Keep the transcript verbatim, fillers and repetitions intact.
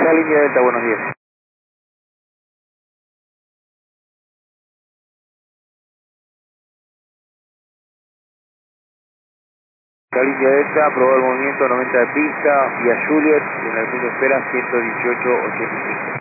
Charlie India Delta, buenos días. Charlie India Delta, aprobó el movimiento noventa de pista, vía Juliet, y en el punto de espera ciento dieciocho ochenta y cinco.